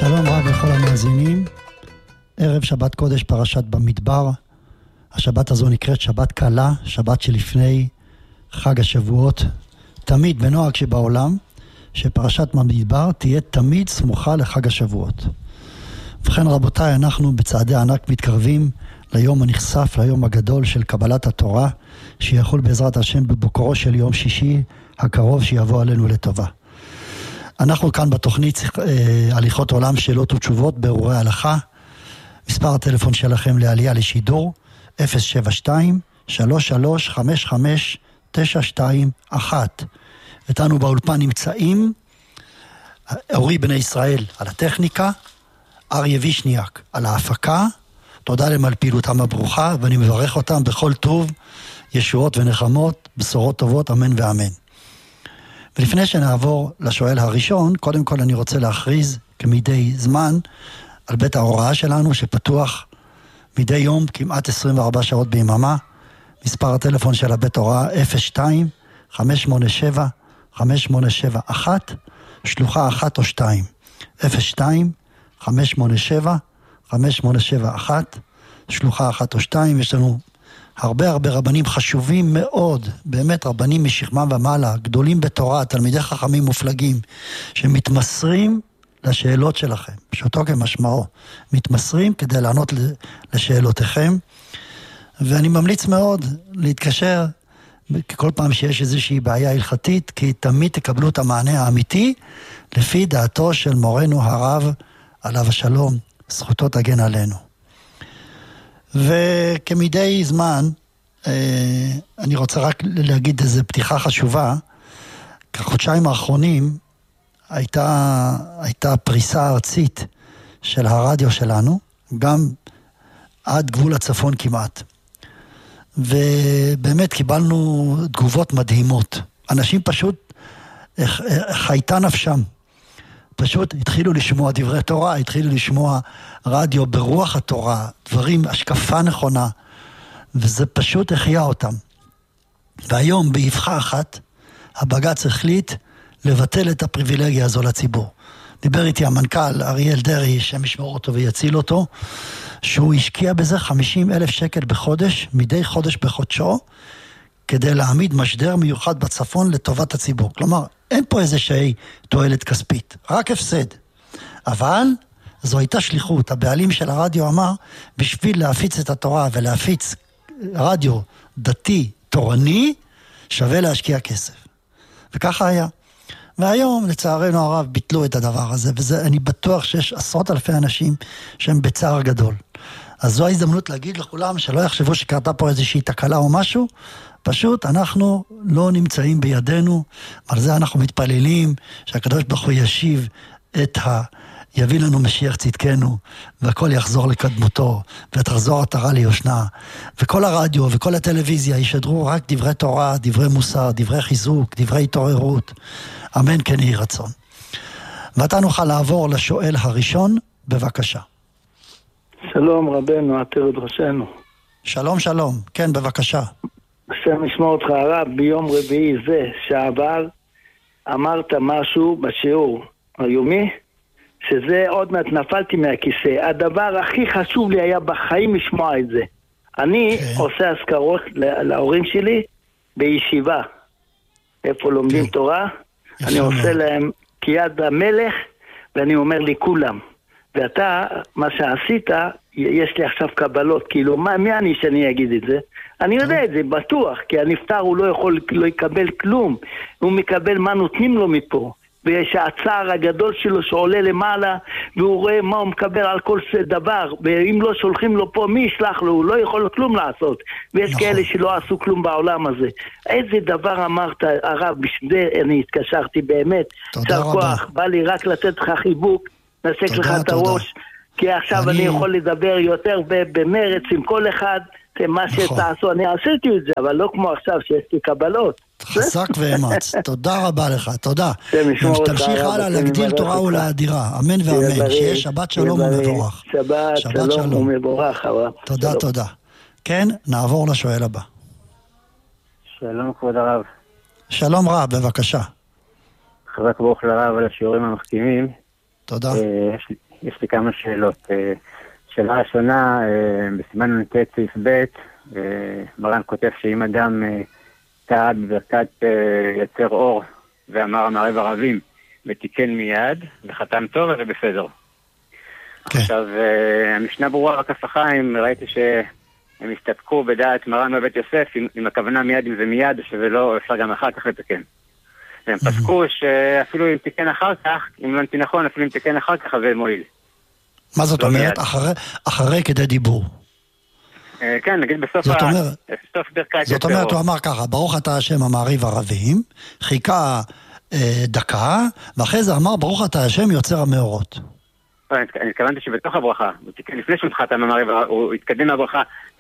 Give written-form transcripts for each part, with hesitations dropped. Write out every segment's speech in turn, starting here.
שלום רב לכל המאזינים. ערב שבת קודש פרשת במדבר. השבת הזו נקראת שבת קלה, שבת שלפני חג השבועות. תמיד בנוהג שבעולם שפרשת במדבר תהיה תמיד סמוכה לחג השבועות. ובכן רבותיי, אנחנו בצעדי ענק מתקרבים ליום הנחשף, ליום הגדול של קבלת התורה, שיחול בעזרת השם בבוקרו של יום שישי הקרוב שיבוא עלינו לטובה. אנחנו כאן בתוכנית הליכות עולם, שאלות ותשובות, בירורי הלכה. מספר הטלפון שלכם לעלייה לשידור 072-3355-921. איתנו באולפן נמצאים אורי בני ישראל על הטכניקה, אריה וישניאק על ההפקה. תודה להם על פעילותם הברוכה, ואני מברך אותם בכל טוב, ישועות ונחמות, בשורות טובות, אמן ואמן. ולפני שנעבור לשואל הראשון, קודם כל אני רוצה להכריז כמדי זמן על בית ההוראה שלנו שפתוח מדי יום כמעט 24 שעות ביממה. מספר הטלפון של הבית ההוראה 02-587-5871, שלוחה 1 או 2. 02-587-5871, שלוחה 1 או 2. יש לנו הרבה רבנים חשובים מאוד, באמת רבנים משכמם ומעלה, גדולים בתורה, תלמידי חכמים מופלגים, שמתמסרים לשאלות שלכם, פשוטו כמשמעו, מתמסרים כדי לענות לשאלותיכם, ואני ממליץ מאוד להתקשר כל פעם שיש איזושהי בעיה הלכתית, כי תמיד תקבלו את המענה האמיתי, לפי דעתו של מורנו הרב, עליו השלום, זכותו תגן עלינו. וכמדי זמן, אני רוצה רק להגיד איזו פתיחה חשובה. כחודשיים האחרונים הייתה פריסה ארצית של הרדיו שלנו, גם עד גבול הצפון כמעט. ובאמת קיבלנו תגובות מדהימות. אנשים פשוט חייתה נפשם. פשוט התחילו לשמוע דברי תורה, התחילו לשמוע רדיו ברוח התורה, דברים, השקפה נכונה, וזה פשוט החיה אותם. והיום באבחה אחת, הבג"ץ החליט לבטל את הפריבילגיה הזו לציבור. דיבר איתי המנכ"ל אריאל דרי, שמשמור אותו ויציל אותו, שהוא השקיע בזה 50,000 שקל בחודש, מדי חודש בחודשו, כדי להעמיד משדר מיוחד בצפון לטובת הציבור. כלומר, אין פה איזושהי תועלת כספית, רק הפסד. אבל זו הייתה שליחות. הבעלים של הרדיו אמר, בשביל להפיץ את התורה ולהפיץ רדיו דתי תורני, שווה להשקיע כסף. וככה היה. והיום, לצערנו הרב, ביטלו את הדבר הזה, ואני בטוח שיש עשרות אלפי אנשים שהם בצער גדול. אז זו ההזדמנות להגיד לכולם שלא יחשבו שקרתה פה איזושהי תקלה או משהו, פשוט אנחנו לא נמצאים בידינו, על זה אנחנו מתפללים, שהקדוש ברוך הוא ישיב יביא לנו משיח צדקנו, והכל יחזור לקדמותו, ותחזור עטרה ליושנה, וכל הרדיו וכל הטלוויזיה ישדרו רק דברי תורה, דברי מוסר, דברי חיזוק, דברי התעוררות, אמן כן יהי רצון. ואתה נוכל לעבור לשואל הראשון, בבקשה. שלום רבנו, עטר את ראשנו. שלום, כן בבקשה. השם ישמור אותך הרב, ביום רביעי זה שעבר אמרת משהו בשיעור היומי, שזה עוד מעט נפלתי מהכיסא. הדבר הכי חשוב לי היה בחיים לשמוע את זה. אני עושה אזכרות להורים שלי בישיבה, איפה לומדים תורה, אני עושה להם כיד המלך, ואני אומר לי כולם, ואתה, מה שעשית, יש לי עכשיו קבלות, כאילו, מי אני שאני אגיד את זה? אני יודע את זה, בטוח, כי הנפטר הוא לא יקבל כלום, הוא מקבל מה נותנים לו מפה, ויש הצער הגדול שלו שעולה למעלה, והוא רואה מה הוא מקבל על כל דבר, ואם לא שולחים לו פה, מי ישלח לו? הוא לא יכול כלום לעשות, ויש כאלה שלא עשו כלום בעולם הזה. איזה דבר אמרת, הרב, בשביל אני התקשרתי באמת, שר כוח, בא לי רק לתת לך חיבוק, נסק לך את הראש, כי עכשיו אני יכול לדבר יותר במרץ עם כל אחד, מה שתעשו, אני עשיתי את זה, אבל לא כמו עכשיו שיש לי קבלות. חזק ואמץ, תודה רבה לך, תודה. תמשיך הלאה להגדיל תורה ולאדירה, אמן ואמן, שיהיה שבת שלום ומבורך. שבת שלום ומבורך. תודה. כן, נעבור לשואל הבא. שלום כבוד הרב. שלום רב, בבקשה. חזק ברוך לרב על השיעורים המחכימים. תודה. יש לי כמה שאלות. שאלה ראשונה, בסימן נ"ט סעיף ב', מרן כותב שאם אדם טעה בברכת יצר אור ואמר מערב ערבים ותיקן מיד וחתם טוב, אז זה בסדר. כן. עכשיו, המשנה ברורה רק הפחיים, ראיתי שהם הסתפקו בדעת מרן בבית יוסף, עם הכוונה מיד, אם זה מיד, שזה לא אפשר גם אחר כך לתקן. הם פסקו שאפילו אם תיקן אחר כך, אם לא נתי נכון, אפילו אם תיקן אחר כך, אז זה מועיל. מה זאת אומרת? אחרי כדי דיבור. כן, נגיד בסוף ברכת זאת אומרת, הוא אמר ככה, ברוך אתה השם המעריב ערבים, חיכה דקה, ואחרי זה אמר ברוך אתה השם יוצר המאורות. אני התכוונתי שבתוך הברכה, לפני שהוא חתם המעריב, הוא התקדם מהברכה.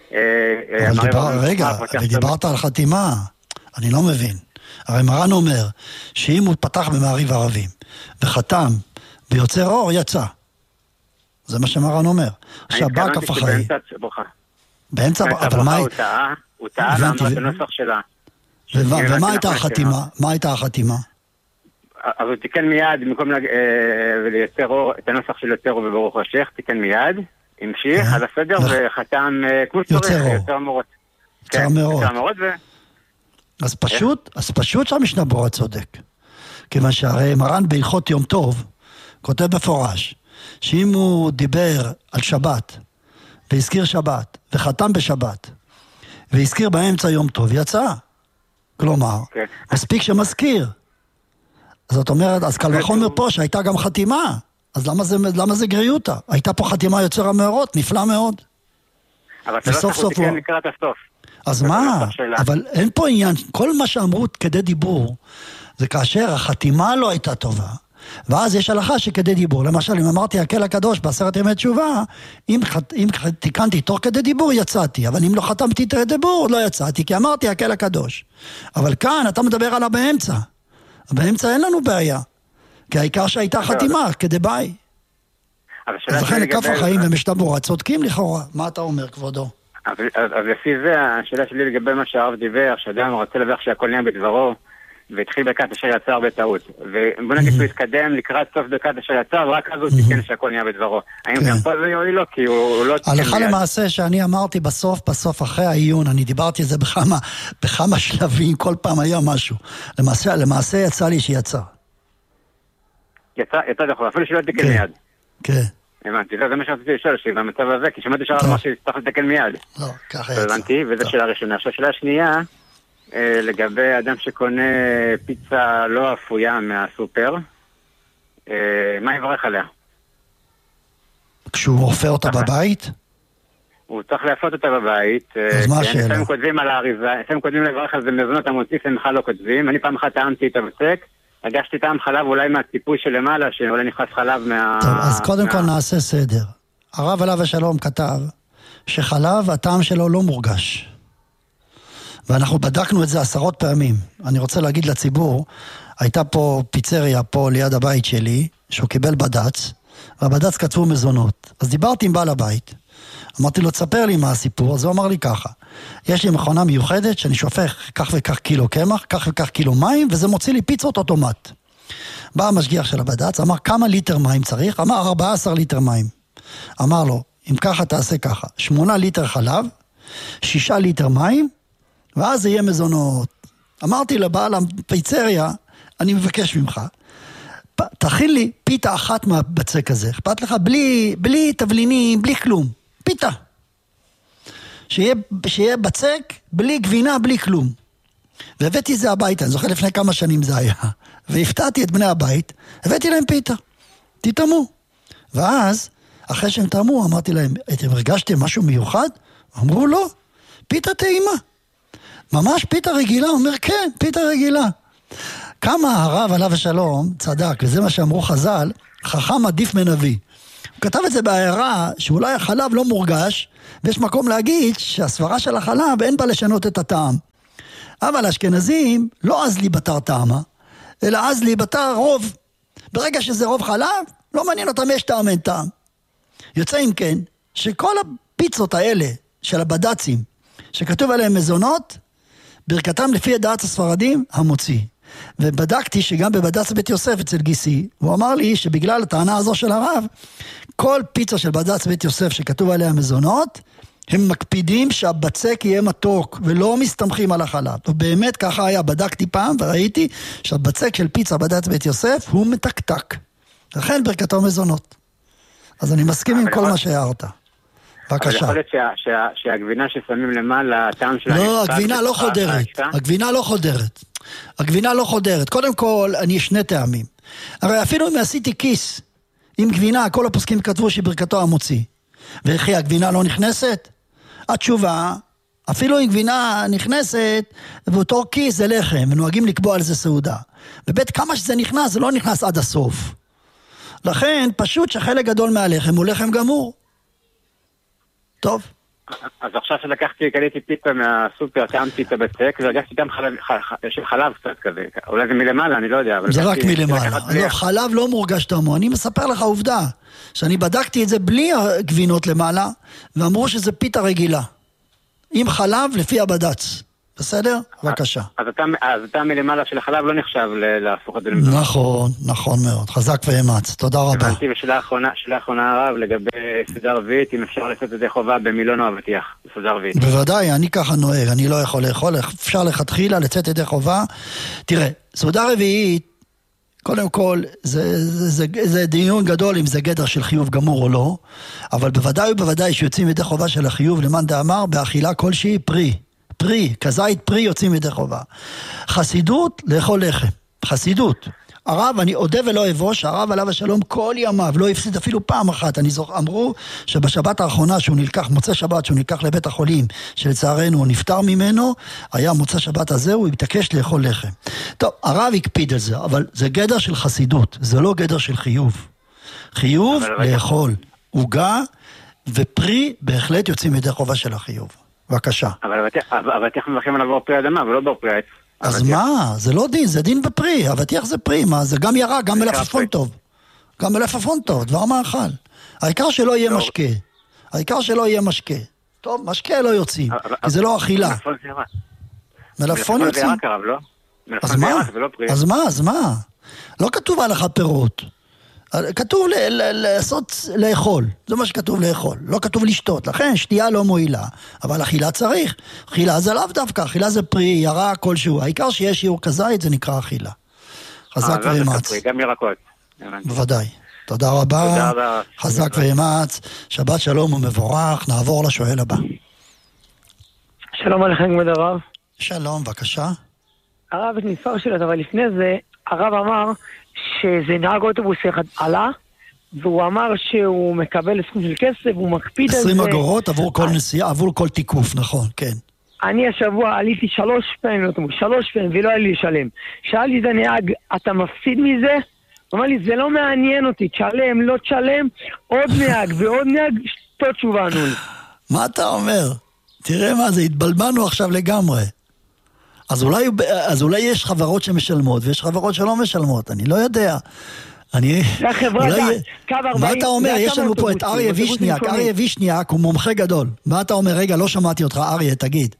רגע, ודיברת על חתימה, אני לא מבין. הרי מרן אומר שאם הוא פתח במעריב ערבים וחתם ויוצר אור, יצא. זה מה שמרן אומר. עכשיו בא כף החיים. באמצע, אבל מה... הוא טעה ואמר את הנוסח שלה. ומה הייתה החתימה? מה הייתה החתימה? אז הוא תיקן מיד, במקום לייצר אור, את הנוסח של יוצר אור וברוך השך, תיקן מיד, המשיך על הסדר וחתם כמו שצריך, יוצר המורות. יוצר המורות. אז פשוט שהמשנה ברורה צודק. כיוון שהרי מרן בהלכות יום טוב, כותב בפורש, שאם הוא דיבר על שבת, והזכיר שבת, וחתם בשבת, והזכיר באמצע יום טוב, יצא. כלומר, מספיק שמזכיר. זאת אומרת, אז קל וחומר פה שהייתה גם חתימה. אז למה זה גריותה? הייתה פה חתימה יוצר המאורות, נפלא מאוד. אבל וסוף סוף הוא לקראת הסוף. אז מה? אבל אין פה עניין, כל מה שאמרו כדי דיבור, זה כאשר החתימה לא הייתה טובה, ואז יש הלכה שכדי דיבור. למשל, אם אמרתי הקל הקדוש בעשרת ימי תשובה, אם תיקנתי תוך כדי דיבור, יצאתי. אבל אם לא חתמתי כדי דיבור, לא יצאתי, כי אמרתי הקל הקדוש. אבל כאן אתה מדבר עליו באמצע. באמצע אין לנו בעיה. כי העיקר שהייתה חתימה, כדי ביי. אז לכן כף החיים ומשנה ברורה צודקים לכאורה. מה אתה אומר, כבודו? אז לפי זה, השאלה שלי לגבי מה שהרב דיבר, שאדם רוצה לברך שהכל נהיה בדברו, והתחיל ברכת אשר יצר בטעות. ובוא נגיד שהוא התקדם לקראת סוף ברכת אשר יצר, ורק אז הוא תיקן שהכל נהיה בדברו. האם גם פה זה יועיל לו? כי הוא לא תיקן מיד. הלכה למעשה שאני אמרתי בסוף אחרי העיון, אני דיברתי את זה בכמה שלבים, כל פעם היה משהו. למעשה יצא לי שיצא. יצא דחו, אפילו שלא תיקן מיד. כן. הבנתי, זה מה שרציתי לשאול, שבמצב הזה, כי שמעתי שהרב אמר שצריך לתקן מיד. לא, ככה יצא. הבנתי, וזו שאלה ראשונה. עכשיו, שאלה שנייה, לגבי אדם שקונה פיצה לא אפויה מהסופר, מה יברך עליה? כשהוא אופה אותה בבית? הוא צריך לאפות אותה בבית. אז מה השאלה? לפעמים כותבים על האריזה, לפעמים כותבים לברך על זה מזונות המוציא, שמחה לא כותבים. אני פעם אחת טעמתי את הבצק, הגשתי טעם חלב אולי מהציפוי שלמעלה, שאולי נכנס חלב מה... טוב, אז קודם כל נעשה סדר. הרב עליו השלום כתב שחלב, הטעם שלו לא מורגש. ואנחנו בדקנו את זה עשרות פעמים. אני רוצה להגיד לציבור, הייתה פה פיצריה פה ליד הבית שלי, שהוא קיבל בד"ץ, והבד"ץ כתבו מזונות. אז דיברתי עם בעל הבית, אמרתי לו, תספר לי מה הסיפור, אז הוא אמר לי ככה, יש לי מכונה מיוחדת שאני שופך כך וכך קילו קמח, כך וכך קילו מים, וזה מוציא לי פיצות אוטומט. בא המשגיח של הבד"ץ, אמר כמה ליטר מים צריך? אמר 14 ליטר מים. אמר לו, אם ככה תעשה ככה, 8 ליטר חלב, 6 ליטר מים, ואז זה יהיה מזונות. אמרתי לבעל הפיצריה, אני מבקש ממך, תכין לי פיתה אחת מהבצק הזה, אכפת לך? בלי תבלינים, בלי כלום. פיתה. שיהיה בצק, בלי גבינה, בלי כלום. והבאתי זה הביתה, אני זוכר לפני כמה שנים זה היה. והפתעתי את בני הבית, הבאתי להם פיתה. תתאמו. ואז, אחרי שהם תאמו, אמרתי להם, אתם הרגשתם משהו מיוחד? אמרו לא, פיתה טעימה. ממש פיתה רגילה, אומר כן, פיתה רגילה. כמה הרב עליו השלום צדק, וזה מה שאמרו חז"ל, חכם עדיף מנביא. הוא כתב את זה בהערה שאולי החלב לא מורגש, ויש מקום להגיד שהסברה של החלב אין בה לשנות את הטעם. אבל האשכנזים לא אז לי בתר טעמה, אלא אז לי בתר רוב. ברגע שזה רוב חלב, לא מעניין אותם יש טעם אין טעם. יוצא אם כן, שכל הפיצות האלה של הבד"צים, שכתוב עליהם מזונות, ברכתם לפי דעת הספרדים המוציא. ובדקתי שגם בבד"ץ בית יוסף אצל גיסי, הוא אמר לי שבגלל הטענה הזו של הרב, כל פיצה של בד"ץ בית יוסף שכתוב עליה מזונות, הם מקפידים שהבצק יהיה מתוק, ולא מסתמכים על החלב. ובאמת ככה היה, בדקתי פעם וראיתי שהבצק של פיצה בד"ץ בית יוסף הוא מתקתק. לכן ברכתו מזונות. אז אני מסכים עם כל מה שהערת. בבקשה. אבל יכול להיות שהגבינה ששמים למעלה, הטעם שלה... לא, הגבינה לא חודרת. הגבינה לא חודרת. הגבינה לא חודרת. קודם כל, אני שני טעמים. הרי אפילו אם עשיתי כיס עם גבינה, כל הפוסקים כתבו שברכתו המוציא. וכי הגבינה לא נכנסת? התשובה, אפילו אם גבינה נכנסת, ואותו כיס זה לחם, ונוהגים לקבוע על זה סעודה. ובית כמה שזה נכנס, זה לא נכנס עד הסוף. לכן, פשוט שחלק גדול מהלחם הוא לחם גמור. טוב. אז עכשיו שלקחתי, קניתי פיתה מהסופר, טעמתי את הבצק, והרגשתי גם של חלב קצת כזה. אולי זה מלמעלה, אני לא יודע. זה רק מלמעלה. לא, חלב לא מורגש תמו. אני מספר לך עובדה, שאני בדקתי את זה בלי הגבינות למעלה, ואמרו שזה פיתה רגילה. עם חלב לפי הבד"ץ. בסדר? בבקשה. אז אתה מלמעלה של החלב לא נחשב להפוך את זה למזונות. נכון, נכון מאוד. חזק ואמץ. תודה רבה. הבנתי, ושאלה האחרונה הרב, לגבי סעודה רביעית, אם אפשר לעשות את זה חובה במילון או אבטיח, סעודה רביעית. בוודאי, אני ככה נוהג, אני לא יכול לאכול, אפשר לכתחילה לצאת ידי חובה. תראה, סעודה רביעית, קודם כל, זה דיון גדול אם זה גדר של חיוב גמור או לא, אבל בוודאי ובוודאי שיוצאים ידי חובה של החיוב, למען דאמר, באכילה כלשהי פרי, כזית פרי יוצאים ידי חובה. חסידות, לאכול לחם. חסידות. הרב, אני עודה ולא אבוש, הרב עליו השלום כל ימיו, לא הפסיד אפילו פעם אחת. אמרו שבשבת האחרונה שהוא נלקח, מוצא שבת שהוא נלקח לבית החולים, שלצערנו הוא נפטר ממנו, היה מוצא שבת הזה, הוא התעקש לאכול לחם. טוב, הרב הקפיד על זה, אבל זה גדר של חסידות, זה לא גדר של חיוב. חיוב לאכול. עוגה ופרי בהחלט יוצאים ידי חובה של החיוב. בבקשה. אבל אבטיח מברכים עליו פרי אדמה, ולא בפרי עץ. אז מה? זה לא דין, זה דין בפרי. אבטיח זה פרי, מה? זה גם ירק, גם מלפפון טוב. גם מלפפון טוב, דבר מאכל. העיקר שלא יהיה משקה. העיקר שלא יהיה משקה. טוב, משקה לא יוצאים, כי זה לא אכילה. מלפפון יוצאים? אז מה? לא כתוב עליך פירות. כתוב לאכול, זה מה שכתוב לאכול, לא כתוב לשתות, לכן שתייה לא מועילה, אבל אכילה צריך, אכילה זה לאו דווקא, אכילה זה פרי, ירק, כלשהו, העיקר שיש שיעור כזית, זה נקרא אכילה. חזק ואמץ. גם ירקות. בוודאי, תודה רבה, חזק ואמץ, שבת שלום ומבורך, נעבור לשואל הבא. שלום עליכם כבוד הרב. שלום, בבקשה. הרב, יש מספר שאלות, אבל לפני זה, הרב אמר שזה נהג אוטובוס אחד עלה, והוא אמר שהוא מקבל סכום של כסף, והוא מקפיד על זה. 20 אגורות עבור כל נסיעה, עבור כל תיקוף, נכון, כן. אני השבוע עליתי 3 פעמים לאוטובוס, 3 פעמים, ולא היה לי לשלם. שאלתי את הנהג, אתה מפסיד מזה? הוא אמר לי, זה לא מעניין אותי, תשלם, לא תשלם, עוד נהג ועוד נהג, שתו תשובה ענו לי. מה אתה אומר? תראה מה זה, התבלבלנו עכשיו לגמרי. אז אולי יש חברות שמשלמות, ויש חברות שלא משלמות, אני לא יודע. מה אתה אומר? יש לנו פה את אריה וישניאק, אריה וישניאק הוא מומחה גדול. מה אתה אומר? רגע, לא שמעתי אותך, אריה, תגיד.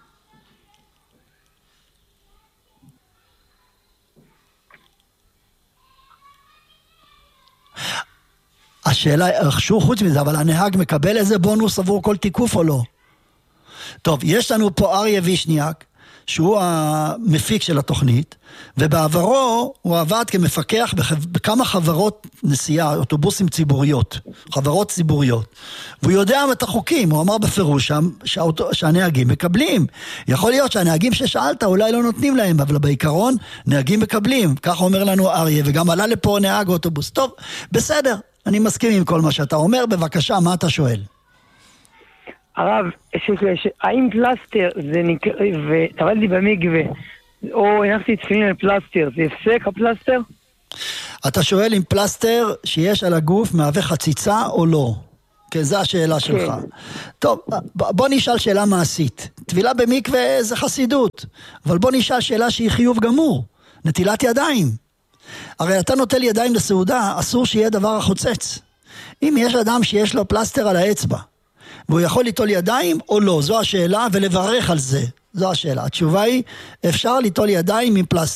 השאלה, חשוב חוץ מזה, אבל הנהג מקבל איזה בונוס עבור כל תיקוף או לא? טוב, יש לנו פה אריה וישניאק, שהוא המפיק של התוכנית, ובעברו הוא עבד כמפקח בכמה חברות נסיעה, אוטובוסים ציבוריות, חברות ציבוריות. והוא יודע את החוקים, הוא אמר בפירוש שהנהגים מקבלים. יכול להיות שהנהגים ששאלת אולי לא נותנים להם, אבל בעיקרון נהגים מקבלים. כך אומר לנו אריה, וגם עלה לפה נהג אוטובוס. טוב, בסדר, אני מסכים עם כל מה שאתה אומר, בבקשה, מה אתה שואל? הרב, האם פלסטר זה נקרא, וטבלתי במקווה, או הנחתי תפילין על פלסטר, זה הפסק הפלסטר? אתה שואל אם פלסטר שיש על הגוף מהווה חציצה או לא? כן, זו השאלה שלך. טוב, בוא נשאל שאלה מעשית. טבילה במקווה זה חסידות, אבל בוא נשאל שאלה שהיא חיוב גמור, נטילת ידיים. הרי אתה נוטל ידיים לסעודה, אסור שיהיה דבר החוצץ. אם יש אדם שיש לו פלסטר על האצבע, והוא יכול ליטול ידיים או לא, זו השאלה, ולברך על זה, זו השאלה. התשובה היא, אפשר ליטול ידיים עם פלסטר.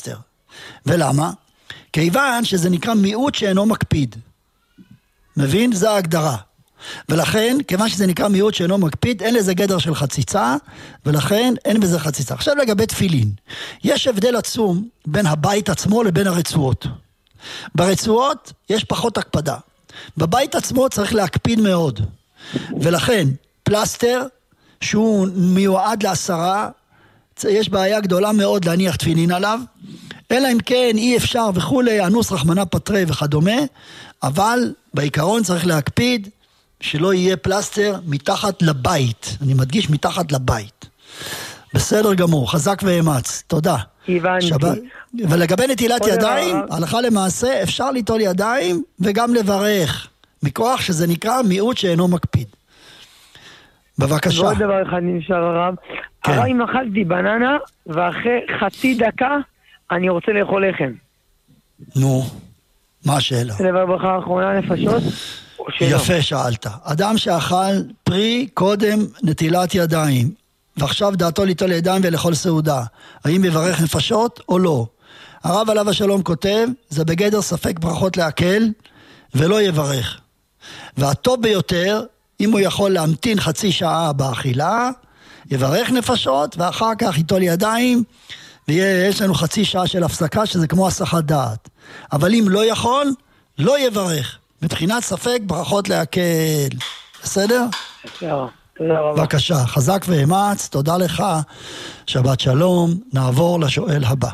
ולמה? כיוון שזה נקרא מיעוט שאינו מקפיד. מבין? זה ההגדרה. ולכן, כיוון שזה נקרא מיעוט שאינו מקפיד, אין לזה גדר של חציצה, ולכן אין בזה חציצה. עכשיו לגבי תפילין. יש הבדל עצום בין הבית עצמו לבין הרצועות. ברצועות יש פחות הקפדה. בבית עצמו צריך להקפיד מאוד. ולכן, פלסטר, שהוא מיועד ל10, יש בעיה גדולה מאוד להניח תפילין עליו, אלא אם כן אי אפשר וכולי, אנוס רחמנה פטרי וכדומה, אבל בעיקרון צריך להקפיד שלא יהיה פלסטר מתחת לבית. אני מדגיש מתחת לבית. בסדר גמור, חזק ואמץ, תודה. הבנתי. ולגבי נטילת ידיים, הלכה למעשה אפשר ליטול ידיים וגם לברך, מכוח שזה נקרא מיעוט שאינו מקפיד. בבקשה. ועוד דבר אחד נשאר הרב. כן. הרב אם אכלתי בננה, ואחרי חצי דקה אני רוצה לאכול לחם. נו, מה השאלה? לברך ברכה האחרונה נפשות? יפה שאלת. אדם שאכל פרי קודם נטילת ידיים, ועכשיו דעתו ליטול ידיים ולאכול סעודה, האם יברך נפשות או לא? הרב עליו השלום כותב, זה בגדר ספק ברכות להקל, ולא יברך. והטוב ביותר, אם הוא יכול להמתין חצי שעה באכילה, יברך נפשות, ואחר כך ייטול ידיים, ויש לנו חצי שעה של הפסקה, שזה כמו הסחת דעת. אבל אם לא יכול, לא יברך. מבחינת ספק, ברכות להקל. בסדר? תודה רבה. בבקשה, חזק ואמץ, תודה לך, שבת שלום, נעבור לשואל הבא.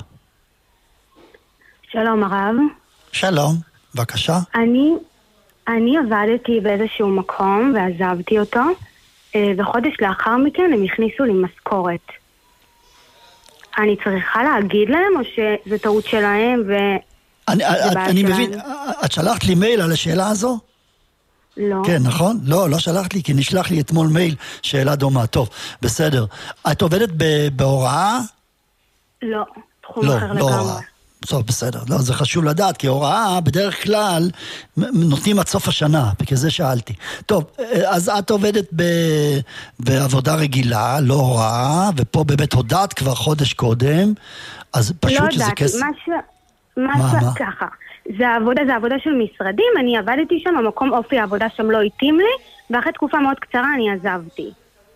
שלום הרב. שלום, בבקשה. אני עבדתי באיזשהו מקום ועזבתי אותו, וחודש לאחר מכן הם הכניסו לי משכורת. אני צריכה להגיד להם או שזה טעות שלהם אני מבין, את שלחת לי מייל על השאלה הזו? לא. כן, נכון? לא שלחת לי, כי נשלח לי אתמול מייל שאלה דומה. טוב, בסדר. את עובדת בהוראה? לא, תחום אחר לגמרי. טוב, בסדר. לא, זה חשוב לדעת, כי הוראה בדרך כלל נותנים עד סוף השנה, בגלל זה שאלתי. טוב, אז את עובדת בעבודה רגילה, לא הוראה, ופה באמת הודעת כבר חודש קודם, אז פשוט שזה כסף. מה? ככה. זה עבודה של משרדים, אני עבדתי שם, המקום אופי העבודה שם לא התאים לי, ואחרי תקופה מאוד קצרה אני עזבתי.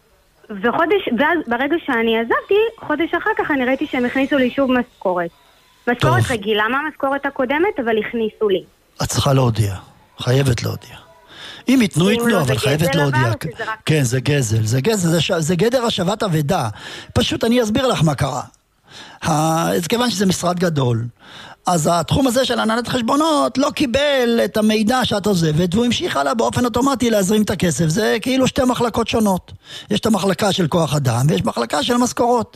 ואז ברגע שאני עזבתי, חודש אחר כך אני ראיתי שהם הכניסו לי שוב משכורת. משכורת רגילה מהמשכורת הקודמת, אבל הכניסו לי. את צריכה להודיע, חייבת להודיע. אם יתנו, אבל חייבת להודיע. כן, זה גזל. זה גדר השבת אבדה. פשוט אני אסביר לך מה קרה. כיוון שזה משרד גדול, אז התחום הזה של הנהלת חשבונות לא קיבל את המידע שאת עוזבת, והוא המשיך הלאה באופן אוטומטי להזרים את הכסף. זה כאילו שתי מחלקות שונות. יש את המחלקה של כוח אדם, ויש מחלקה של משכורות.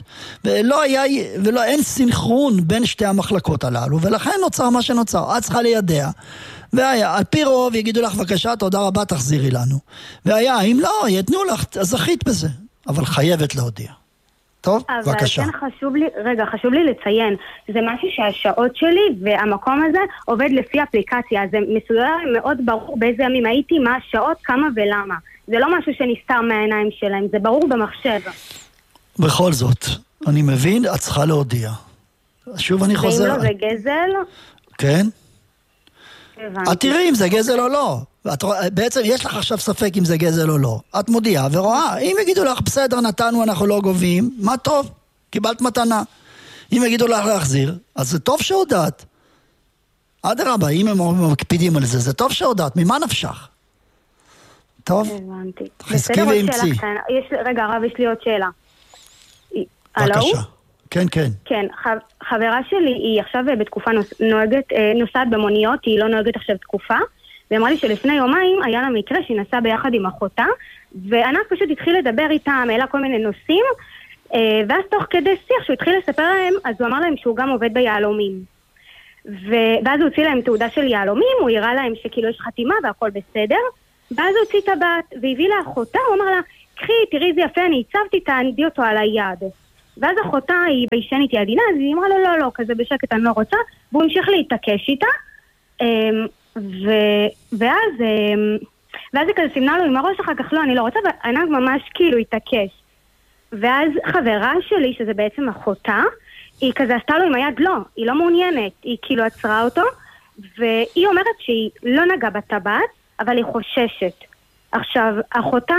אין סינכרון בין שתי המחלקות הללו, ולכן נוצר מה שנוצר. את צריכה לידע. והיה, על פי רוב יגידו לך, בבקשה, תודה רבה, תחזירי לנו. והיה, אם לא, יתנו לך, אז זכית בזה. אבל חייבת להודיע. טוב, בבקשה. אבל כן חשוב לי לציין, זה משהו שהשעות שלי והמקום הזה עובד לפי אפליקציה, זה מסודר מאוד ברור באיזה ימים הייתי, מה השעות, כמה ולמה. זה לא משהו שנסתר מהעיניים שלהם, זה ברור במחשב. בכל זאת, אני מבין, את צריכה להודיע. שוב אני חוזר. ואם לא זה גזל? כן? את תראי אם זה גזל או לא. בעצם יש לך עכשיו ספק אם זה גזל או לא. את מודיעה ורואה. אם יגידו לך בסדר נתנו אנחנו לא גובים, מה טוב, קיבלת מתנה. אם יגידו לך להחזיר, אז זה טוב שהודעת. אדרבה, אם הם מקפידים על זה, זה טוב שהודעת. ממה נפשך? טוב? הבנתי. חזקי ואמצי. רגע הרב, יש לי עוד שאלה. בבקשה. כן. כן, חברה שלי היא עכשיו בתקופה נוסעת במוניות, היא לא נוהגת עכשיו תקופה, ואמרה לי שלפני יומיים היה לה מקרה שהיא נסעה ביחד עם אחותה, וענק פשוט התחיל לדבר איתה, מעלה כל מיני נושאים, ואז תוך כדי שיח שהוא התחיל לספר להם, אז הוא אמר להם שהוא גם עובד ביהלומים. ואז הוא הוציא להם תעודה של יהלומים, הוא הראה להם שכאילו יש חתימה והכל בסדר, ואז הוא הוציא את הבת, והביא לאחותה, הוא אמר לה, קחי, תראי זה יפה, אני הצבתי, תענדי אותו על היד. ואז אחותה היא בישנית ידינה, אז היא אמרה לו לא, כזה בשקט אני לא רוצה, והוא המשיך להתעקש איתה, ואז היא כזה סימנה לו עם הראש, אחר כך לא, אני לא רוצה, והנהג ממש כאילו התעקש. ואז חברה שלי, שזה בעצם אחותה, היא כזה עשתה לו עם היד, לא, היא לא מעוניינת, היא כאילו עצרה אותו, והיא אומרת שהיא לא נגעה בטבעת, אבל היא חוששת. עכשיו, אחותה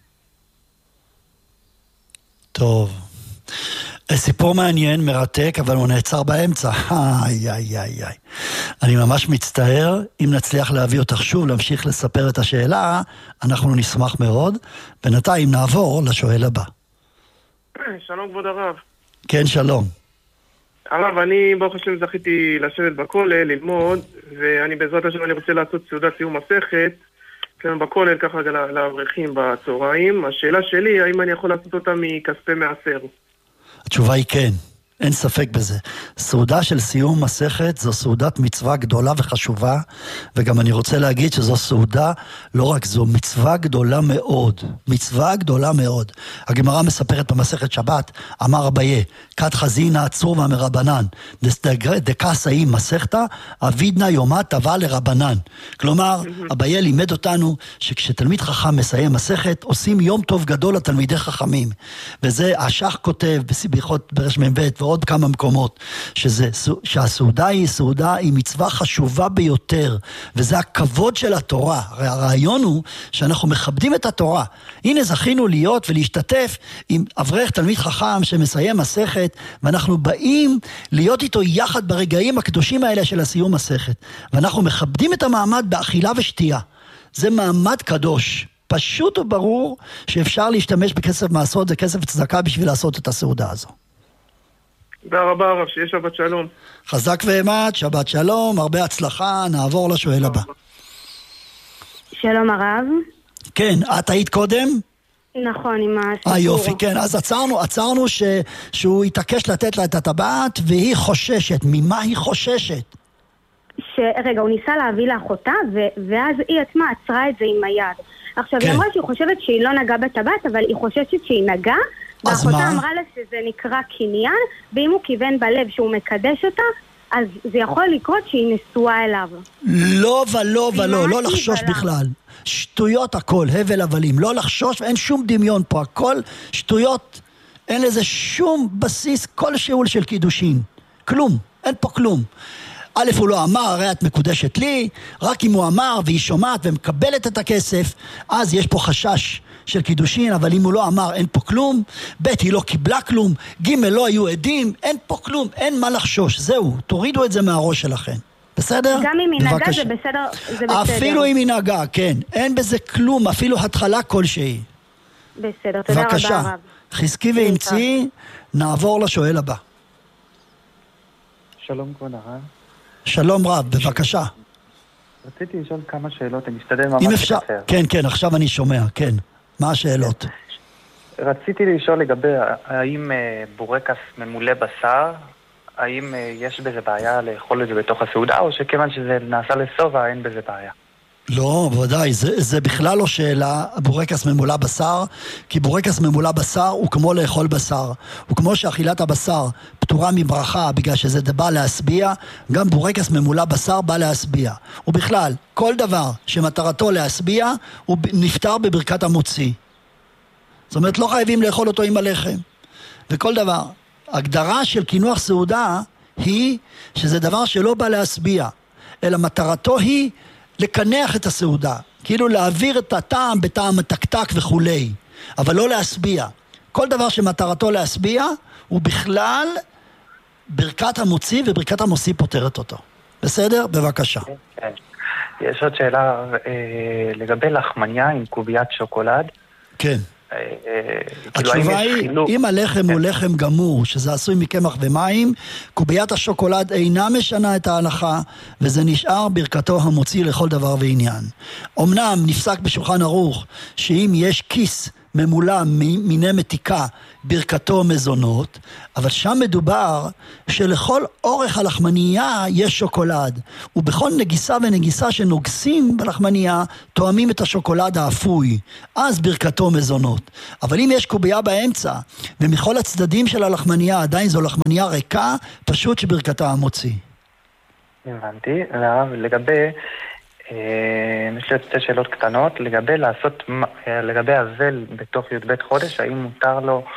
טוב. סיפור מעניין, מרתק, אבל הוא נעצר באמצע. איי. אני ממש מצטער, אם נצליח להביא אותך שוב, להמשיך לספר את השאלה, אנחנו נשמח מאוד. בינתיים נעבור לשואל הבא. שלום כבוד הרב. כן, שלום. הרב, אני ברוך השם זכיתי לשבת בכולל, ללמוד, ואני בעזרת השם אני רוצה לעשות סעודת סיום מסכת, כאן בכולל ככה לאברכים בצהריים. השאלה שלי, האם אני יכול לעשות אותה מכספי מעשר? התשובה היא כן, אין ספק בזה. סעודה של סיום מסכת זו סעודת מצווה גדולה וחשובה, וגם אני רוצה להגיד שזו סעודה, לא רק זו, מצווה גדולה מאוד, מצווה גדולה מאוד. הגמרא מספרת במסכת שבת, אמר אביי, כת חזינא עצור ומרבנן, דקסאי מסכתא, אבידנא יומא טבע לרבנן. כלומר, אביי לימד אותנו שכשתלמיד חכם מסיים מסכת, עושים יום טוב גדול לתלמידי חכמים. וזה השח כותב בסביחות ברש מ"ב ועוד כמה מקומות, שהסעודה היא מצווה חשובה ביותר, וזה הכבוד של התורה. הרי הרעיון הוא שאנחנו מכבדים את התורה. הנה זכינו להיות ולהשתתף עם אברך תלמיד חכם שמסיים מסכת, ואנחנו באים להיות איתו יחד ברגעים הקדושים האלה של הסיום מסכת. ואנחנו מכבדים את המעמד באכילה ושתייה. זה מעמד קדוש. פשוט וברור שאפשר להשתמש בכסף מעשות, זה כסף צדקה בשביל לעשות את הסעודה הזו. תודה רבה הרב, שיהיה שבת שלום. חזק ואמת, שבת שלום, הרבה הצלחה, נעבור לשואל הבא. שלום הרב. כן, את היית קודם? נכון, עם הסיפור. יופי, כן, אז עצרנו שהוא התעקש לתת לה את הטבעת, והיא חוששת. ממה היא חוששת? רגע, הוא ניסה להביא לאחותה, ואז היא עצמה עצרה את זה עם היד. עכשיו, היא אמרה שהיא חושבת שהיא לא נגעה בטבעת, אבל היא חוששת שהיא נגעה, ואחותה אמרה לה שזה נקרא קניין, ואם הוא כיוון בלב שהוא מקדש אותה, אז זה יכול לקרות שהיא נשואה אליו. לא ולא, לא לחשוש בכלל. שטויות הכל, הבל הבלים, לא לחשוש, אין שום דמיון פה, הכל שטויות, אין לזה שום בסיס כלשהו של קידושין. כלום, אין פה כלום. א' הוא לא אמר, הרי את מקודשת לי, רק אם הוא אמר והיא שומעת ומקבלת את הכסף, אז יש פה חשש של קידושין, אבל אם הוא לא אמר, אין פה כלום, ב' היא לא קיבלה כלום, ג' לא היו עדים, אין פה כלום, אין מה לחשוש, זהו, תורידו את זה מהראש שלכם. בסדר? גם אם היא נגעה זה בסדר, זה בסדר. אפילו אם היא נגעה, כן, אין בזה כלום, אפילו התחלה כלשהי. בסדר, תודה רבה הרב. בבקשה, חזקי ואמצי, נעבור לשואל הבא. שלום כבוד הרב. שלום רב, בבקשה. רציתי לשאול כמה שאלות, אני משתדל ממש אם אפשר, כן, עכשיו אני שומע, כן. מה השאלות? רציתי לשאול לגבי, האם בורקס ממולא בשר, האם יש בזה בעיה לאכול את זה בתוך הסעודה, או שכיוון שזה נעשה לסובה, אין בזה בעיה? לא, ודאי, זה בכלל לא שאלה, בורקס ממולא בשר, כי בורקס ממולא בשר הוא כמו לאכול בשר, הוא כמו שאכילת הבשר פטורה מברכה בגלל שזה בא להשביע, גם בורקס ממולא בשר בא להשביע. ובכלל, כל דבר שמטרתו להשביע, הוא נפטר בברכת המוציא. זאת אומרת, לא חייבים לאכול אותו עם הלחם. וכל דבר, הגדרה של קינוח סעודה היא שזה דבר שלא בא להשביע, אלא מטרתו היא לקנח את הסעודה, כאילו להעביר את הטעם בטעם מתקתק וכולי, אבל לא להשביע. כל דבר שמטרתו להשביע, הוא בכלל ברכת המוציא, וברכת המוציא פותרת אותו. בסדר? בבקשה. כן. יש עוד שאלה לגבי לחמניה עם קוביית שוקולד. כן. התשובה היא, אם הלחם הוא לחם גמור, שזה עשוי מקמח ומים, קוביית השוקולד אינה משנה את ההלכה, וזה נשאר ברכתו המוציא לכל דבר ועניין. אמנם נפסק בשולחן ערוך, שאם יש כיס ממולא מיני מתיקה, ברכתו מזונות, אבל שם מדובר שלכל אורך הלחמנייה יש שוקולד, ובכל נגיסה ונגיסה שנוגסים בלחמנייה, תואמים את השוקולד האפוי, אז ברכתו מזונות. אבל אם יש קובייה באמצע, ומכל הצדדים של הלחמנייה עדיין זו לחמנייה ריקה, פשוט שברכתה המוציא. הבנתי, לגבי יש לי שתי שאלות קטנות, לגבי הזל בתוך י"ב חודש, האם מותר לו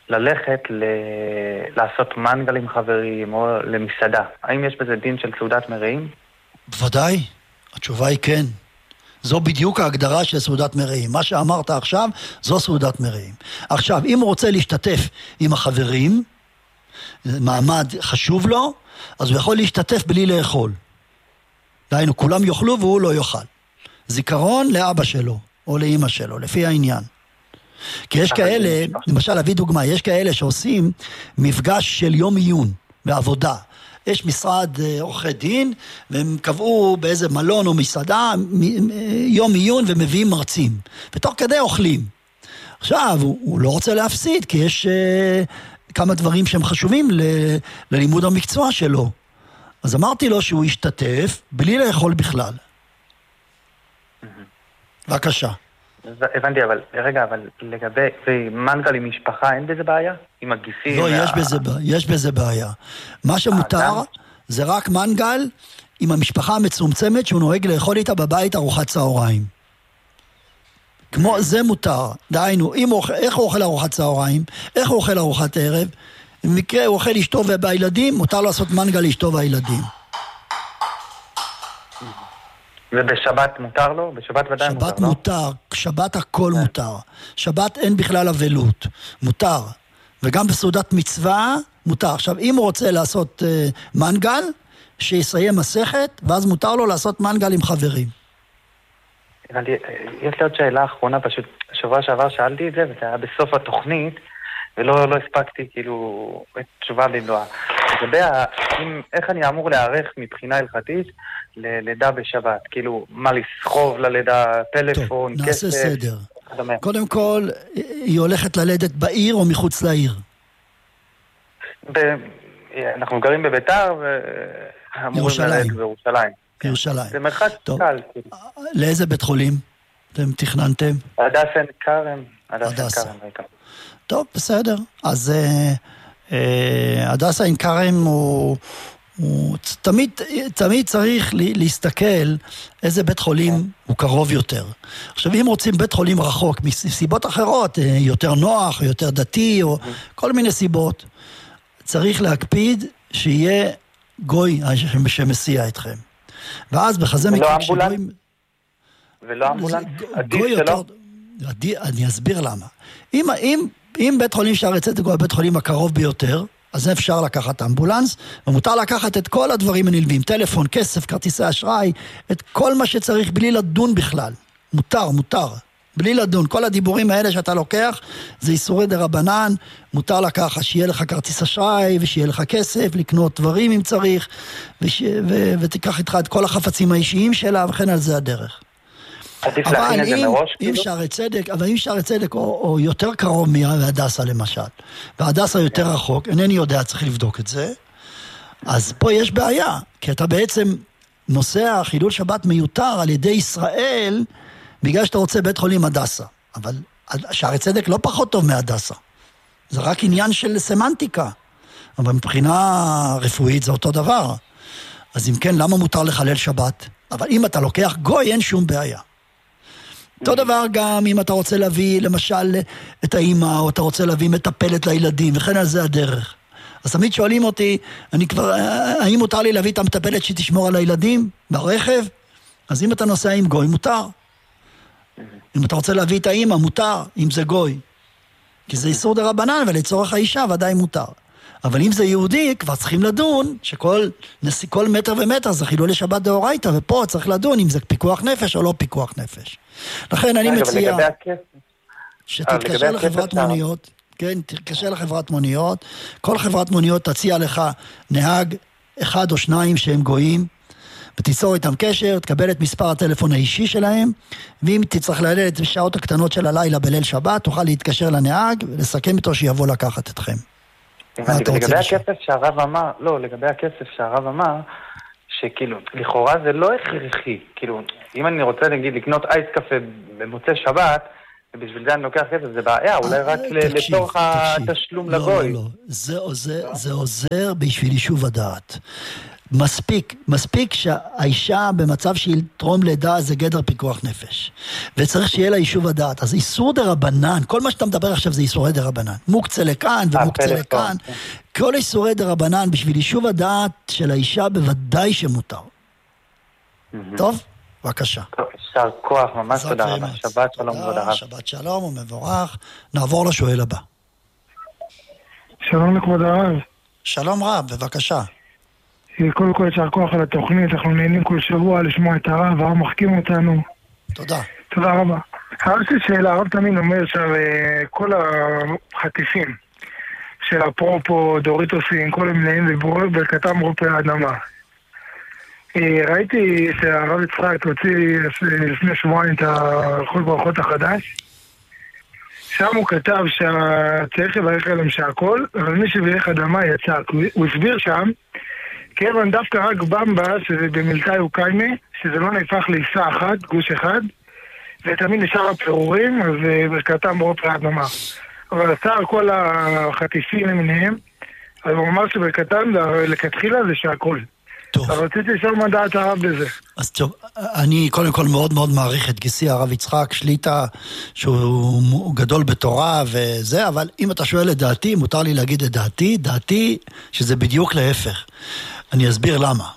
ללכת לעשות מנגל עם חברים או למסעדה. האם יש בזה דין של סעודת מרעים? בוודאי, התשובה היא כן. זו בדיוק ההגדרה של סעודת מרעים. מה שאמרת עכשיו, זו סעודת מרעים. עכשיו, אם הוא רוצה להשתתף עם החברים, מעמד חשוב לו, אז הוא יכול להשתתף בלי לאכול. דהיינו, כולם יאכלו והוא לא יאכל. זיכרון לאבא שלו, או לאמא שלו, לפי העניין. כי יש כאלה, למשל, להביא דוגמה, יש כאלה שעושים מפגש של יום עיון בעבודה. יש משרד עורכי דין, והם קבעו באיזה מלון או מסעדה, יום עיון ומביאים מרצים. ותוך כדי אוכלים. עכשיו, הוא לא רוצה להפסיד, כי יש כמה דברים שהם חשובים ללימוד המקצוע שלו. אז אמרתי לו שהוא ישתתף בלי לאכול בכלל. בבקשה. הבנתי, אבל לגבי מנגל עם משפחה, אין בזה בעיה? עם הגיסים? לא, יש בזה בעיה. מה שמותר זה רק מנגל עם המשפחה המצומצמת שהוא נוהג לאכול איתה בבית ארוחת צהריים. כמו זה מותר. דהיינו, איך הוא אוכל ארוחת צהריים? איך הוא אוכל ארוחת ערב? במקרה הוא אוכל אשתו ובילדים, מותר לעשות מנגל לאשתו והילדים. ובשבת מותר לו? בשבת ודאי מותר, לא? שבת מותר, שבת הכל מותר. שבת אין בכלל אבלות, מותר. וגם בסעודת מצווה מותר. עכשיו, אם הוא רוצה לעשות מנגל, שיסיים מסכת, ואז מותר לו לעשות מנגל עם חברים. יש לי עוד שאלה אחרונה, פשוט שבוע שעבר שאלתי את זה, וזה היה בסוף התוכנית, ולא הספקתי כאילו את תשובה במלואה. לגבי איך אני אמור להיערך מבחינה הלכתית ללידה בשבת? כאילו, מה לסחוב ללידה, טלפון, טוב, כסף? נעשה סדר. קודם כל, היא הולכת ללדת בעיר או מחוץ לעיר? אנחנו גרים בביתר ואמורים ללדת בירושלים. בירושלים. זה מרחק קל. לאיזה בית חולים אתם תכננתם? הדסה עין כרם. הדסה. טוב, בסדר. אז הדסה עין כרם הוא תמיד צריך להסתכל איזה בית חולים הוא קרוב יותר. עכשיו, אם רוצים בית חולים רחוק, מסיבות אחרות, יותר נוח, יותר דתי, או כל מיני סיבות, צריך להקפיד שיהיה גוי שמסיע אתכם. ואז בחזה מקרים שגויים... ולא אמבולנס? גוי יותר... אני אסביר למה. אם בית חולים שערי צדק הוא הבית חולים הקרוב ביותר, אז אפשר לקחת אמבולנס, ומותר לקחת את כל הדברים הנלווים, טלפון, כסף, כרטיסי אשראי, את כל מה שצריך בלי לדון בכלל. מותר. בלי לדון. כל הדיבורים האלה שאתה לוקח, זה איסורי דרבנן, מותר לקחת, שיהיה לך כרטיס אשראי, ושיהיה לך כסף, לקנות דברים אם צריך, ותיקח איתך את כל החפצים האישיים שלה, וכן על זה הדרך. אבל אם שערי צדק או יותר קרוב מהדסה למשל, והדסה יותר רחוק, אינני יודע, צריך לבדוק את זה, אז פה יש בעיה, כי אתה בעצם נוסע חילול שבת מיותר על ידי ישראל, בגלל שאתה רוצה בית חולים הדסה. אבל שערי צדק לא פחות טוב מהדסה. זה רק עניין של סמנטיקה. אבל מבחינה רפואית זה אותו דבר. אז אם כן, למה מותר לחלל שבת? אבל אם אתה לוקח גוי, אין שום בעיה. אותו דבר גם אם אתה רוצה להביא, למשל, את האמא, או אתה רוצה להביא מטפלת לילדים, וכן על זה הדרך. אז תמיד שואלים אותי, האם מותר לי להביא את המטפלת שתשמור על הילדים ברכב? אז אם אתה נוסע עם גוי, מותר. אם אתה רוצה להביא את האמא, מותר, אם זה גוי. כי זה איסור דרבנן, ולצורך האישה ודאי מותר. אבל אם זה יהודי, כבר צריכים לדון, שכל מטר ומטר זה חילול לשבת דאורייתא, ופה צריך לדון אם זה פיקוח נפש או לא פיקוח נפש. לכן אני מציע שתתקשר לחברת מוניות, כן, תתקשר לחברת מוניות, כל חברת מוניות תציע לך נהג אחד או שניים שהם גויים, ותיצור איתם קשר, תקבל את מספר הטלפון האישי שלהם, ואם תצטרך ללדת בשעות הקטנות של הלילה בליל שבת, תוכל להתקשר לנהג ולסכם איתו שיבוא לקחת אתכם. לגבי הכסף שהרב אמר, לגבי הכסף שהרב אמר, שכאילו, לכאורה זה לא הכרחי, כאילו, אם אני רוצה להגיד לקנות אייס קפה במוצאי שבת, ובשביל זה אני לוקח כסף, זה בעיה, אולי רק לצורך התשלום לגוי. לא, זה עוזר בשביל יישוב הדעת. מספיק שהאישה במצב שהיא תרום לידה זה גדר פיקוח נפש. וצריך שיהיה לה יישוב הדעת. אז איסור דרבנן, כל מה שאתה מדבר עכשיו זה איסורי דרבנן. מוקצה לכאן ומוקצה לכאן. כל איסורי דרבנן בשביל יישוב הדעת של האישה בוודאי שמותר. טוב? בבקשה. טוב, יישר כוח, ממש תודה רבה. שבת שלום כבוד הרב. שבת שלום ומבורך. נעבור לשואל הבא. שלום לכבוד הרב. שלום רב, בבקשה. קודם כל יישר כוח על התוכנית, אנחנו נהנים כל שבוע לשמוע את הרב, הרב מחכים אותנו. תודה. תודה רבה. הרב יש לי שאלה, הרב תמיד אומר שכל החטיפים של הפרופו, דוריטוסים, כל המלאים ובורר ברכתם רופאי האדמה. ראיתי שהרב יצחק הוציא לפני שבועיים את החול ברכות החדש. שם הוא כתב שצריך לברך עליהם שהכל, אבל מי שברך אדמה יצא. הוא הסביר שם, כיוון דווקא רק במבה, שזה במלתאי וקיימה, שזה לא נהפך לעיסה אחת, גוש אחד, ותמיד נשאר הפירורים, אז ברכתם ברופאי האדמה. אבל עשה כל החטיפים למיניהם, אז הוא אמר שברכתם לכתחילה זה שהכל. טוב. אבל רציתי לשאול מה דעת הרב בזה. אז טוב, אני קודם כל מאוד מאוד מעריך את גיסי הרב יצחק שליטה, שהוא גדול בתורה וזה, אבל אם אתה שואל את דעתי, מותר לי להגיד את דעתי שזה בדיוק להפך. אני אסביר למה.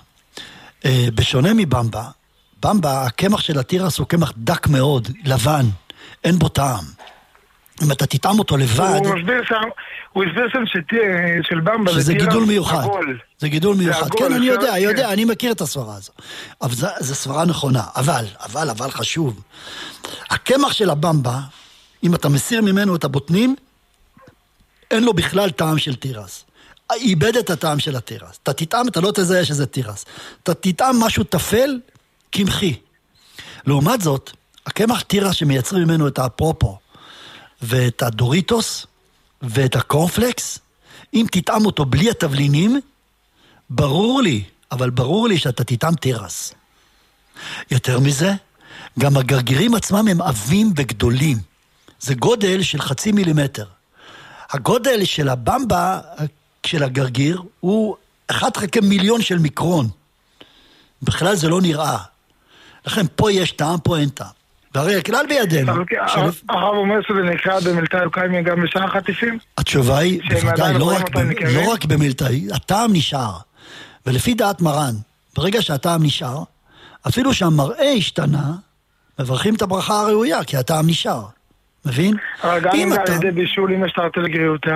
בשונה מבמבה, במבה, הקמח של התירס הוא קמח דק מאוד, לבן, אין בו טעם. אם אתה תטעם אותו לבד... הוא הסביר שם של במבה שזה גידול מיוחד. זה גידול מיוחד. כן, אני יודע, אני מכיר את הסברה הזו. אבל זו סברה נכונה. אבל חשוב. הקמח של הבמבה, אם אתה מסיר ממנו את הבוטנים, אין לו בכלל טעם של תירס. איבד את הטעם של התירס. אתה תטעם, אתה לא תזהה שזה תירס. אתה תטעם משהו תפל, קמחי. לעומת זאת, הקמח תירס שמייצרים ממנו את הפרופו, ואת הדוריטוס, ואת הקורנפלקס, אם תטעם אותו בלי התבלינים, ברור לי שאתה תטעם תירס. יותר מזה, גם הגרגירים עצמם הם עבים וגדולים. זה גודל של 0.5 מילימטר. הגודל של הבמבה, של הגרגיר, הוא 1/1,000,000 של מיקרון. בכלל זה לא נראה. לכן פה יש טעם, פה אין טעם. והרי הכלל בידינו. הרב אומר שזה נקרא במלתאי וקיימה גם בשאר החטיפים? התשובה היא, בוודאי, לא רק במלתאי, הטעם נשאר. ולפי דעת מרן, ברגע שהטעם נשאר, אפילו שהמראה השתנה, מברכים את הברכה הראויה, כי הטעם נשאר. מבין? אבל גם אם על ידי בישול, אם יש תרתי לגריעותה,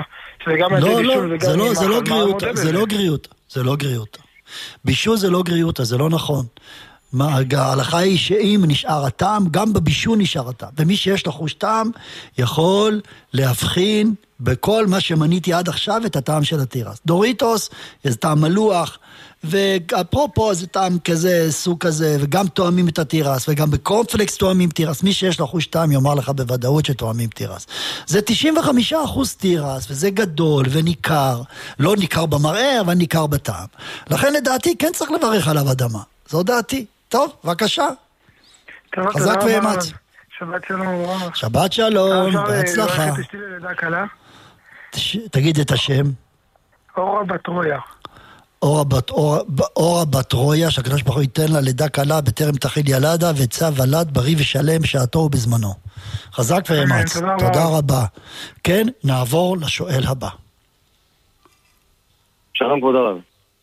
זה לא גריעותה. בישול זה לא גריעותה, זה לא נכון. ההלכה היא שאם נשאר הטעם, גם בבישול נשאר הטעם. ומי שיש לו חוש טעם, יכול להבחין בכל מה שמניתי עד עכשיו את הטעם של התירס. דוריטוס, זה טעם מלוח, ואפרופו זה טעם כזה, סוג כזה, וגם תואמים את התירס, וגם בקורנפלקס תואמים תירס. מי שיש לו חוש טעם יאמר לך בוודאות שתואמים תירס. זה 95% תירס, וזה גדול וניכר. לא ניכר במראה, אבל ניכר בטעם. לכן לדעתי כן צריך לברך עליו אדמה. זו דעתי. טוב, בבקשה. חזק ואמץ. שבת שלום. שבת שלום, בהצלחה. תגיד את השם. אורה בת רויה. אורה בת רויה, שהקדוש ברוך הוא ייתן לה לידה קלה בטרם תחיל ילדה, וצא ולד בריא ושלם שעתו ובזמנו. חזק ואמץ. תודה רבה. כן, נעבור לשואל הבא. שלום כבוד הרב.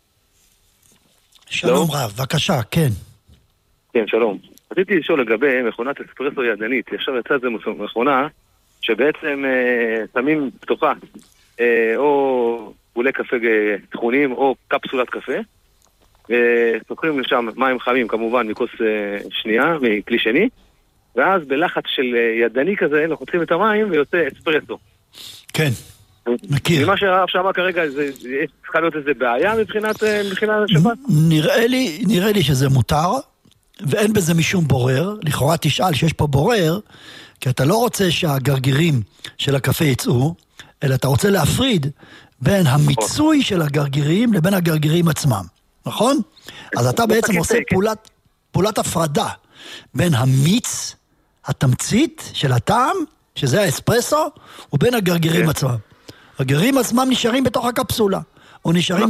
שלום רב, בבקשה, כן. כן, שלום. רציתי לשאול לגבי מכונת אספרסו ידנית. עכשיו יצאה איזו מכונה שבעצם שמים פתוחה או בולי קפה תכונים או קפסולת קפה, וסוקרים לשם מים חמים כמובן מכוס שנייה, מכלי שני, ואז בלחץ של ידני כזה לוחצים את המים ויוצא אספרסו. כן, מכיר. ומה שהרב שאמר כרגע, צריכה להיות איזה בעיה מבחינת השבת? נראה לי שזה מותר, ואין בזה משום בורר. לכאורה תשאל שיש פה בורר, כי אתה לא רוצה שהגרגירים של הקפה יצאו, אלא אתה רוצה להפריד בין המיצוי של הגרגירים לבין הגרגירים עצמם. נכון? אז אתה בעצם עושה פעולת הפרדה בין המיץ, התמצית של הטעם, שזה האספרסו, ובין הגרגירים עצמם. הגרגירים עצמם נשארים בתוך הקפסולה, או נשארים